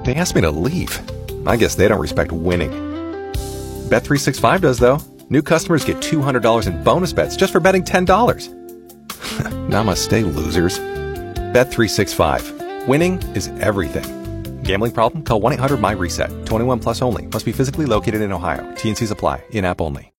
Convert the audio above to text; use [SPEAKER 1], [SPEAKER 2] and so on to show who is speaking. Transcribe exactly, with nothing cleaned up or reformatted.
[SPEAKER 1] They asked me to leave. I guess they don't respect winning. Bet three sixty-five does, though. New customers get two hundred dollars in bonus bets just for betting ten dollars. Namaste, losers. Bet three sixty-five. Winning is everything. Gambling problem? Call one eight hundred my reset. twenty-one plus only. Must be physically located in Ohio. T and C's apply. In-app only.